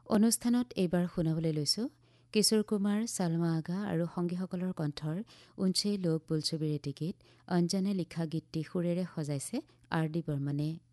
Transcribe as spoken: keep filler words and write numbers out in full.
অনুষ্ঠানত এইবাৰ শুনাবলৈ লৈছো কিশোৰ কুমাৰ, ছালমা আগা আৰু সংগীসকলৰ কণ্ঠৰ উঞ্চে লোক বোলছবিৰ এটি গীত। অঞ্জনে লিখা গীতটি সুৰেৰে সজাইছে আৰ ডি বৰ্মনে।